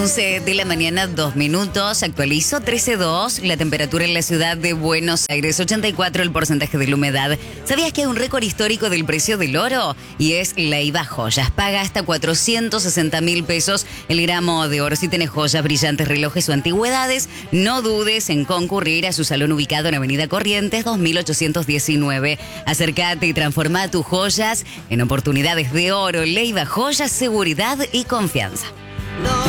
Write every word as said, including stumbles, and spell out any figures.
once de la mañana, dos minutos, actualizo trece dos, la temperatura en la ciudad de Buenos Aires, ochenta y cuatro el porcentaje de la humedad. ¿Sabías que hay un récord histórico del precio del oro? Y es Leiva Joyas, paga hasta cuatrocientos sesenta mil pesos el gramo de oro. Si tenés joyas, brillantes, relojes o antigüedades, no dudes en concurrir a su salón ubicado en Avenida Corrientes dos mil ochocientos diecinueve. Acércate y transforma tus joyas en oportunidades de oro. Leiva Joyas, seguridad y confianza. No.